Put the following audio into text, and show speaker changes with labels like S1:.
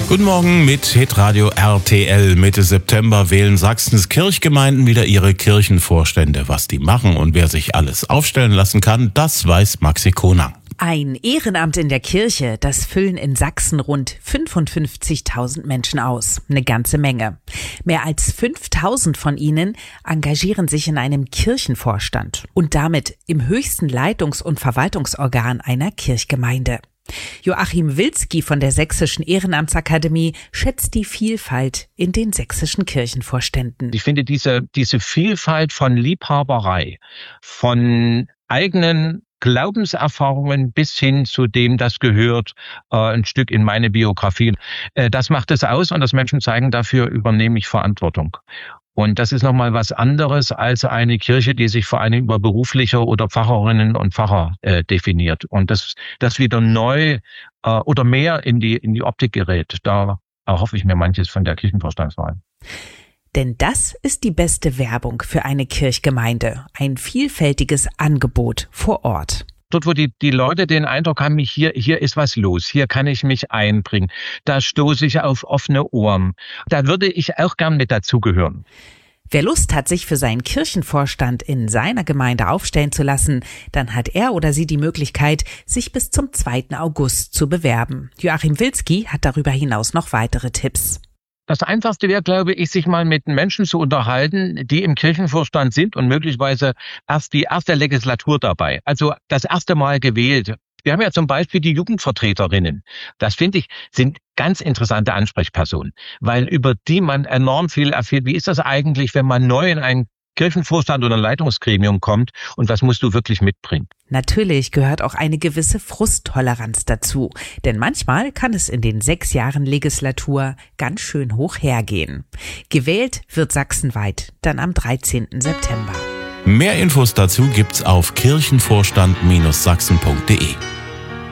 S1: Guten Morgen mit Hitradio RTL. Mitte September wählen Sachsens Kirchgemeinden wieder ihre Kirchenvorstände. Was die machen und wer sich alles aufstellen lassen kann, das weiß Maxi Konang.
S2: Ein Ehrenamt in der Kirche, das füllen in Sachsen rund 55.000 Menschen aus. Eine ganze Menge. Mehr als 5.000 von ihnen engagieren sich in einem Kirchenvorstand und damit im höchsten Leitungs- und Verwaltungsorgan einer Kirchgemeinde. Joachim Wilski von der Sächsischen Ehrenamtsakademie schätzt die Vielfalt in den sächsischen Kirchenvorständen.
S3: Ich finde diese Vielfalt von Liebhaberei, von eigenen Glaubenserfahrungen bis hin zu dem, das gehört ein Stück in meine Biografie. Das macht es aus und dass Menschen zeigen, dafür übernehme ich Verantwortung. Und das ist nochmal was anderes als eine Kirche, die sich vor allem über berufliche oder Pfarrerinnen und Pfarrer definiert. Und das wieder neu oder mehr in die Optik gerät. Da erhoffe ich mir manches von der Kirchenvorstandswahl.
S2: Denn das ist die beste Werbung für eine Kirchgemeinde. Ein vielfältiges Angebot vor Ort.
S3: Dort, wo die Leute den Eindruck haben, hier ist was los, hier kann ich mich einbringen, da stoße ich auf offene Ohren. Da würde ich auch gern mit dazugehören.
S2: Wer Lust hat, sich für seinen Kirchenvorstand in seiner Gemeinde aufstellen zu lassen, dann hat er oder sie die Möglichkeit, sich bis zum 2. August zu bewerben. Joachim Wilski hat darüber hinaus noch weitere Tipps.
S3: Das Einfachste wäre, glaube ich, sich mal mit Menschen zu unterhalten, die im Kirchenvorstand sind und möglicherweise erst die erste Legislatur dabei, also das erste Mal gewählt. Wir haben ja zum Beispiel die Jugendvertreterinnen. Das finde ich, sind ganz interessante Ansprechpersonen, weil über die man enorm viel erfährt. Wie ist das eigentlich, wenn man neu in einen Kirchenvorstand oder ein Leitungsgremium kommt und was musst du wirklich mitbringen?
S2: Natürlich gehört auch eine gewisse Frusttoleranz dazu, denn manchmal kann es in den 6 Jahren Legislatur ganz schön hoch hergehen. Gewählt wird sachsenweit dann am 13. September.
S1: Mehr Infos dazu gibt's auf kirchenvorstand-sachsen.de.